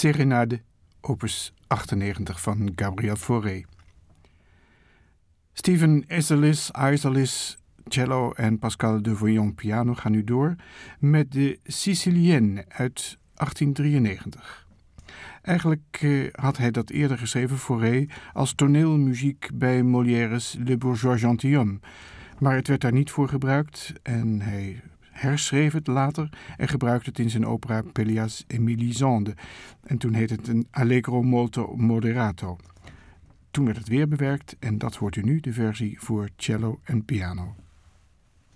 Serenade, opus 98 van Gabriel Fauré. Stephen Isserlis, cello en Pascal de Voyant piano gaan nu door met de Sicilienne uit 1893. Eigenlijk had hij dat eerder geschreven, Fauré, als toneelmuziek bij Molière's Le Bourgeois Gentilhomme. Maar het werd daar niet voor gebruikt en hij herschreef het later en gebruikte het in zijn opera Pelléas et Mélisande. En toen heette het een Allegro molto moderato. Toen werd het weer bewerkt en dat hoort u nu, de versie voor cello en piano.